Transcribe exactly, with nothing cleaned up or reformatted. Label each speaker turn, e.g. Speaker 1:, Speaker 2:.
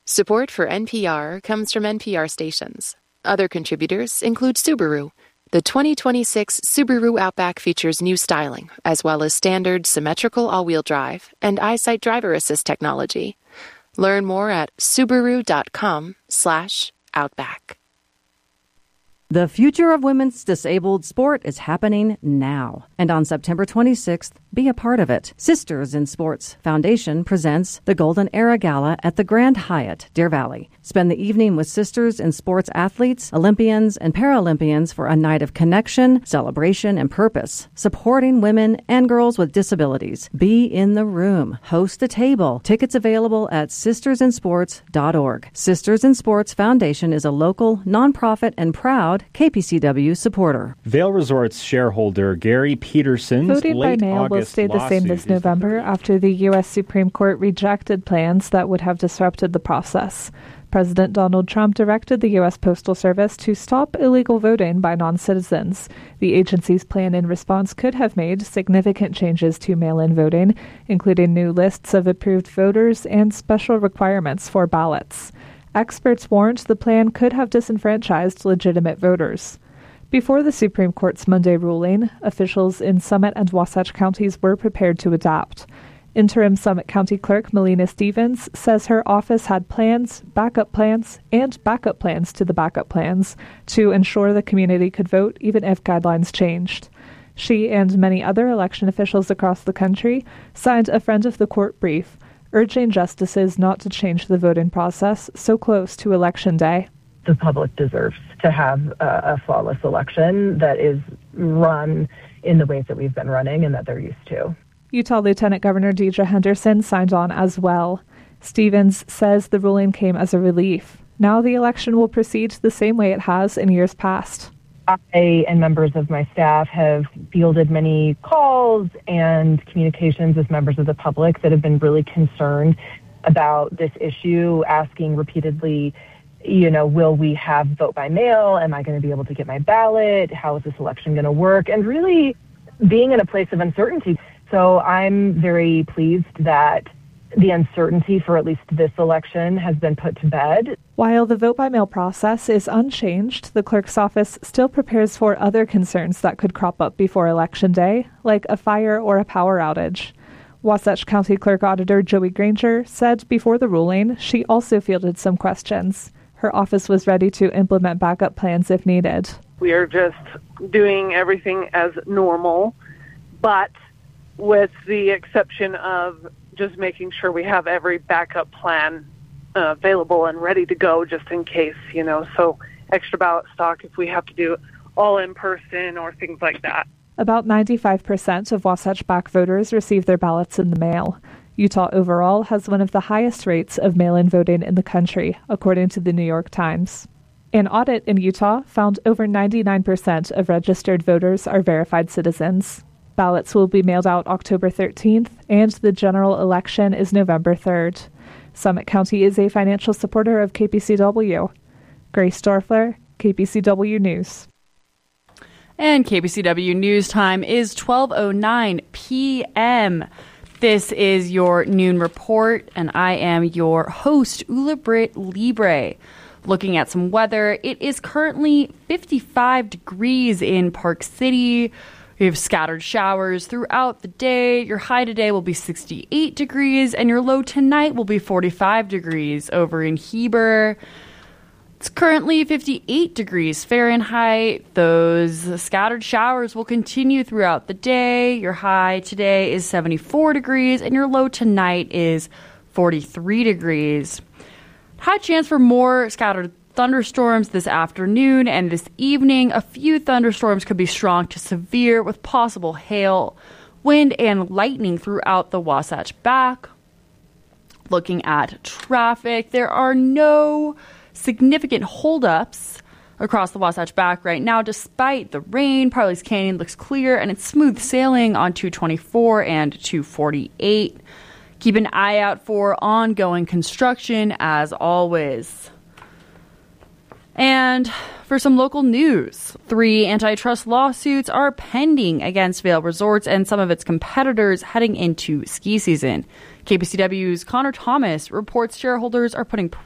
Speaker 1: Support for N P R comes from N P R stations. Other contributors include Subaru. The twenty twenty-six Subaru Outback features new styling, as well as standard symmetrical all-wheel drive and EyeSight driver assist technology. Learn more at Subaru.com slash Outback.
Speaker 2: The future of women's disabled sport is happening now. And on September twenty-sixth, be a part of it. Sisters in Sports Foundation presents the Golden Era Gala at the Grand Hyatt, Deer Valley. Spend the evening with Sisters in Sports athletes, Olympians, and Paralympians for a night of connection, celebration, and purpose, supporting women and girls with disabilities. Be in the room. Host a table. Tickets available at sisters in sports dot org. Sisters in Sports Foundation is a local, nonprofit, and proud K P C W supporter.
Speaker 3: Vail Resorts shareholder Gary Peterson's
Speaker 4: Voting
Speaker 3: late
Speaker 4: by mail
Speaker 3: August
Speaker 4: will stay the same this November after the U S Supreme Court rejected plans that would have disrupted the process. President Donald Trump directed the U S Postal Service to stop illegal voting by non-citizens. The agency's plan in response could have made significant changes to mail-in voting, including new lists of approved voters and special requirements for ballots. Experts warned the plan could have disenfranchised legitimate voters. Before the Supreme Court's Monday ruling, officials in Summit and Wasatch counties were prepared to adapt. Interim Summit County Clerk Melina Stevens says her office had plans, backup plans, and backup plans to the backup plans to ensure the community could vote even if guidelines changed. She and many other election officials across the country signed a friend of the court brief, urging justices not to change the voting process so close to Election Day.
Speaker 5: The public deserves to have a, a flawless election that is run in the ways that we've been running and that they're used to.
Speaker 4: Utah Lieutenant Governor Deidre Henderson signed on as well. Stevens says the ruling came as a relief. Now the election will proceed the same way it has in years past.
Speaker 5: I and members of my staff have fielded many calls and communications with members of the public that have been really concerned about this issue, asking repeatedly, you know, will we have vote by mail? Am I going to be able to get my ballot? How is this election going to work? And really being in a place of uncertainty. So I'm very pleased that the uncertainty for at least this election has been put to bed.
Speaker 4: While the vote-by-mail process is unchanged, the clerk's office still prepares for other concerns that could crop up before Election Day, like a fire or a power outage. Wasatch County Clerk Auditor Joey Granger said before the ruling she also fielded some questions. Her office was ready to implement backup plans if needed.
Speaker 6: We are just doing everything as normal, but with the exception of just making sure we have every backup plan uh, available and ready to go just in case, you know, so extra ballot stock if we have to do it all in person or things like that.
Speaker 4: About ninety-five percent of Wasatch Back voters receive their ballots in the mail. Utah overall has one of the highest rates of mail-in voting in the country, according to the New York Times. An audit in Utah found over ninety-nine percent of registered voters are verified citizens. Ballots will be mailed out October thirteenth, and the general election is November third. Summit County is a financial supporter of K P C W. Grace Dorfler, K P C W News.
Speaker 7: And K P C W News time is twelve oh nine p.m. This is your noon report, and I am your host, Ula Britt Libre. Looking at some weather, it is currently fifty-five degrees in Park City. We have scattered showers throughout the day. Your high today will be sixty-eight degrees, and your low tonight will be forty-five degrees over in Heber. It's currently fifty-eight degrees Fahrenheit. Those scattered showers will continue throughout the day. Your high today is seventy-four degrees, and your low tonight is forty-three degrees. High chance for more scattered thunderstorms this afternoon and this evening. A few thunderstorms could be strong to severe with possible hail, wind, and lightning throughout the Wasatch Back. Looking at traffic, there are no significant holdups across the Wasatch Back right now, despite the rain. Parley's Canyon looks clear, and it's smooth sailing on two twenty-four and two forty-eight. Keep an eye out for ongoing construction, as always. And for some local news, three antitrust lawsuits are pending against Vail Resorts and some of its competitors heading into ski season. K P C W's Connor Thomas reports shareholders are putting